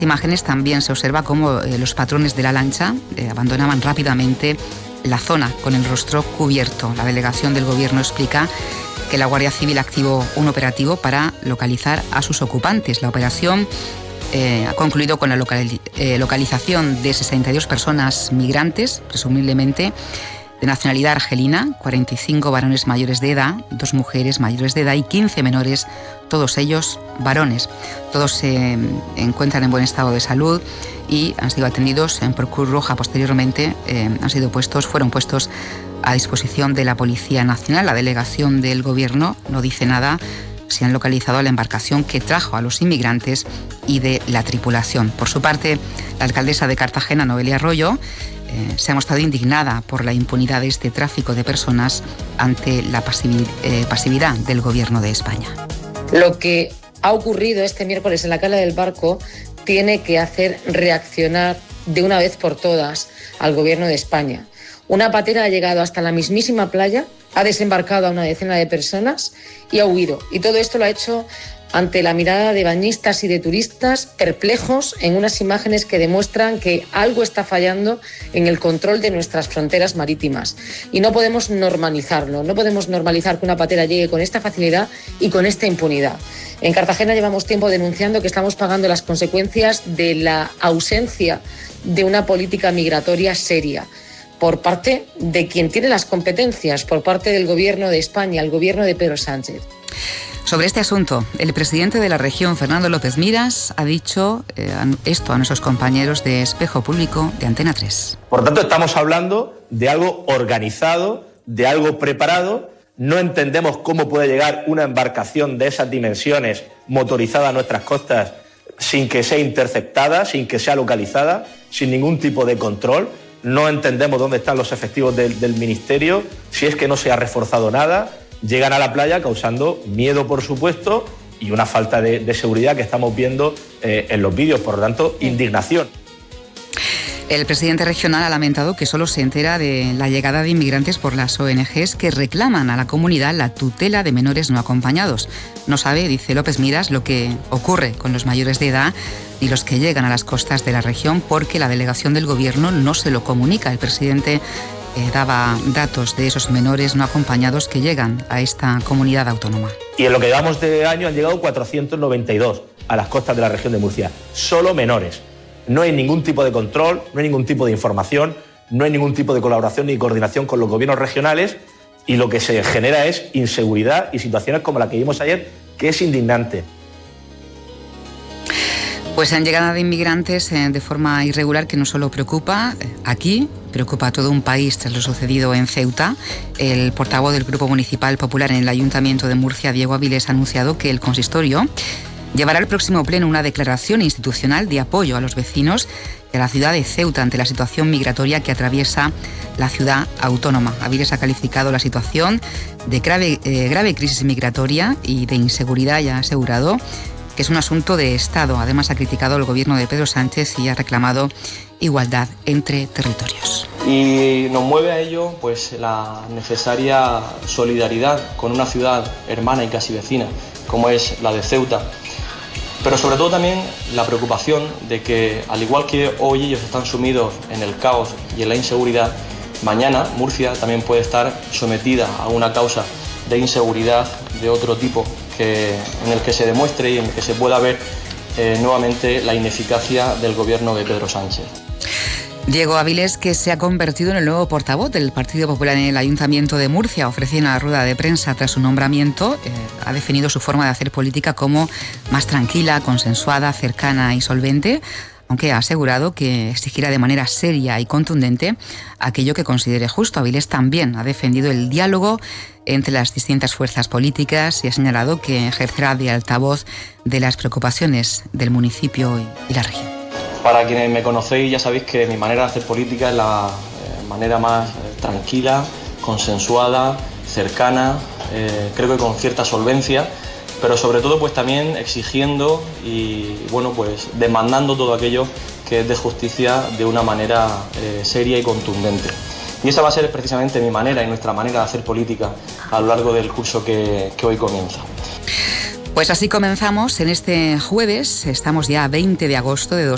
imágenes también se observa cómo los patrones de la lancha abandonaban rápidamente la zona con el rostro cubierto. La delegación del Gobierno explica que la Guardia Civil activó un operativo para localizar a sus ocupantes. La operación ha concluido con la localización de 62 personas migrantes, presumiblemente de nacionalidad argelina, 45 varones mayores de edad, 2 mujeres mayores de edad y 15 menores, todos ellos varones. Todos se encuentran en buen estado de salud y han sido atendidos por Cruz Roja. Posteriormente fueron puestos a disposición de la Policía Nacional. La delegación del Gobierno no dice nada si han localizado a la embarcación que trajo a los inmigrantes y de la tripulación. Por su parte, la alcaldesa de Cartagena, Noelia Arroyo, se ha mostrado indignada por la impunidad de este tráfico de personas ante la pasividad del Gobierno de España. Lo que ha ocurrido este miércoles en la cala del Barco tiene que hacer reaccionar de una vez por todas al Gobierno de España. Una patera ha llegado hasta la mismísima playa, ha desembarcado a una decena de personas y ha huido. Y todo esto lo ha hecho ante la mirada de bañistas y de turistas perplejos en unas imágenes que demuestran que algo está fallando en el control de nuestras fronteras marítimas. Y no podemos normalizarlo, no podemos normalizar que una patera llegue con esta facilidad y con esta impunidad. En Cartagena llevamos tiempo denunciando que estamos pagando las consecuencias de la ausencia de una política migratoria seria por parte de quien tiene las competencias, por parte del Gobierno de España, el Gobierno de Pedro Sánchez. Sobre este asunto, el presidente de la región, Fernando López Miras, ha dicho esto a nuestros compañeros de Espejo Público de Antena 3. Por tanto, estamos hablando de algo organizado, de algo preparado. No entendemos cómo puede llegar una embarcación de esas dimensiones motorizada a nuestras costas sin que sea interceptada, sin que sea localizada, sin ningún tipo de control. No entendemos dónde están los efectivos del Ministerio, si es que no se ha reforzado nada. Llegan a la playa causando miedo, por supuesto, y una falta de seguridad que estamos viendo en los vídeos. Por lo tanto, indignación. El presidente regional ha lamentado que solo se entera de la llegada de inmigrantes por las ONGs que reclaman a la comunidad la tutela de menores no acompañados. No sabe, dice López Miras, lo que ocurre con los mayores de edad y los que llegan a las costas de la región porque la delegación del Gobierno no se lo comunica. El presidente daba datos de esos menores no acompañados que llegan a esta comunidad autónoma. Y en lo que llevamos de año han llegado 492 a las costas de la región de Murcia. Solo menores. No hay ningún tipo de control, no hay ningún tipo de información, no hay ningún tipo de colaboración ni coordinación con los gobiernos regionales y lo que se genera es inseguridad y situaciones como la que vimos ayer, que es indignante. Pues en llegada de inmigrantes de forma irregular que no solo preocupa aquí, preocupa a todo un país tras lo sucedido en Ceuta. El portavoz del Grupo Municipal Popular en el Ayuntamiento de Murcia, Diego Avilés, ha anunciado que el consistorio llevará al próximo pleno una declaración institucional de apoyo a los vecinos de la ciudad de Ceuta ante la situación migratoria que atraviesa la ciudad autónoma. Avilés ha calificado la situación de grave crisis migratoria y de inseguridad y ha asegurado que es un asunto de Estado. Además, ha criticado el gobierno de Pedro Sánchez y ha reclamado igualdad entre territorios. Y nos mueve a ello pues la necesaria solidaridad con una ciudad hermana y casi vecina, como es la de Ceuta. Pero sobre todo también la preocupación de que, al igual que hoy ellos están sumidos en el caos y en la inseguridad, mañana Murcia también puede estar sometida a una causa de inseguridad de otro tipo, en el que se demuestre y en el que se pueda ver nuevamente la ineficacia del gobierno de Pedro Sánchez. Diego Avilés, que se ha convertido en el nuevo portavoz del Partido Popular en el Ayuntamiento de Murcia, ofreció una rueda de prensa tras su nombramiento. Ha definido su forma de hacer política como más tranquila, consensuada, cercana y solvente, aunque ha asegurado que exigirá de manera seria y contundente aquello que considere justo. Avilés también ha defendido el diálogo entre las distintas fuerzas políticas y ha señalado que ejercerá de altavoz de las preocupaciones del municipio y la región. Para quienes me conocéis ya sabéis que mi manera de hacer política es la manera más tranquila, consensuada, cercana, creo que con cierta solvencia, pero sobre todo pues también exigiendo y bueno pues demandando todo aquello que es de justicia de una manera seria y contundente. Y esa va a ser precisamente mi manera y nuestra manera de hacer política a lo largo del curso que hoy comienza. Pues así comenzamos en este jueves, estamos ya a 20 de agosto de